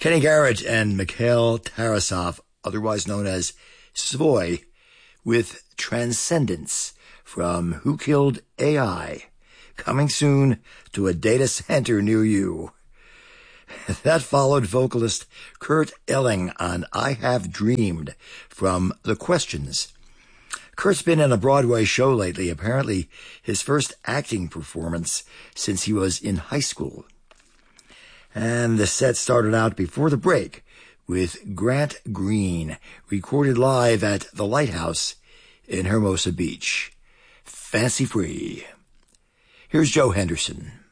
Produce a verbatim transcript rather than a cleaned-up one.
Kenny Garrett and Mikhail Tarasov, otherwise known as Svoy, with Transcendence from Who Killed A I, coming soon to a data center near you. That followed vocalist Kurt Elling on I Have Dreamed from The Questions. Kurt's been in a Broadway show lately, apparently his first acting performance since he was in high school. And the set started out before the break with Grant Green, recorded live at the Lighthouse in Hermosa Beach. Fancy Free. Here's Joe Henderson.